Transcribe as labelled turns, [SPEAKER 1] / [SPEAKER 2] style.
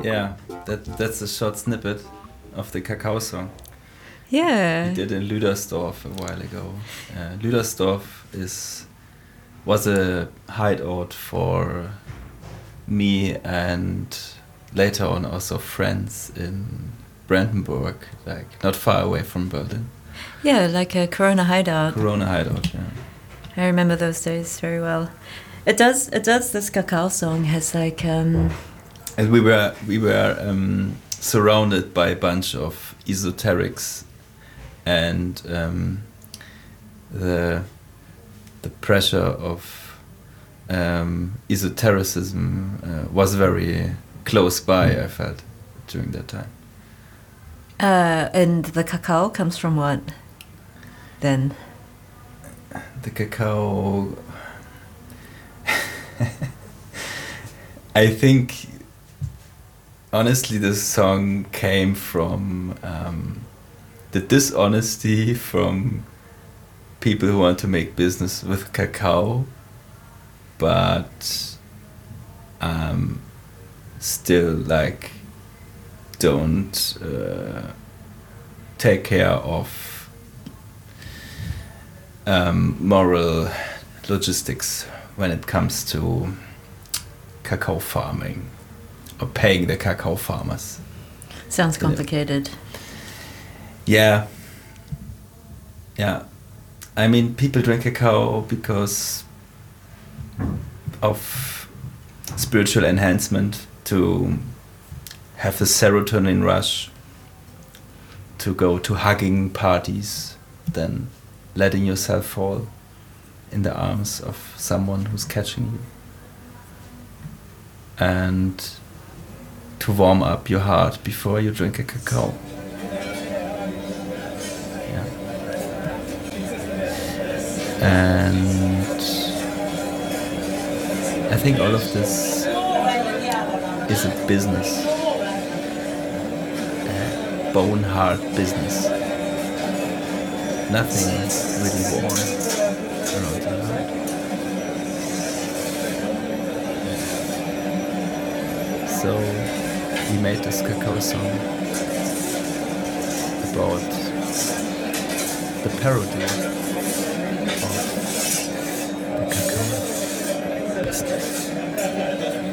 [SPEAKER 1] yeah, that's a short snippet of the Kakao song.
[SPEAKER 2] Yeah.
[SPEAKER 1] We did in Lüdersdorf a while ago. Lüdersdorf was a hideout for me and later on also friends in Brandenburg, like not far away from Berlin.
[SPEAKER 2] Yeah, like a Corona hideout.
[SPEAKER 1] Corona hideout, yeah.
[SPEAKER 2] I remember those days very well. It does. This Kakao song has like.
[SPEAKER 1] And we were surrounded by a bunch of esoterics, and the pressure of esotericism was very close by. I felt during that time.
[SPEAKER 2] And the Kakao comes from what? Then.
[SPEAKER 1] The Kakao. I think, honestly, this song came from the dishonesty from people who want to make business with cacao, but still like don't take care of moral logistics when it comes to cacao farming or paying the cacao farmers.
[SPEAKER 2] Sounds complicated.
[SPEAKER 1] Yeah. I mean, people drink cacao because of spiritual enhancement, to have the serotonin rush, to go to hugging parties, then letting yourself fall in the arms of someone who's catching you, and to warm up your heart before you drink a cacao. Yeah. And I think all of this is a business, a bone hard business. Nothing really warm around the heart. So we made this cacao song about the parody of the cacao business.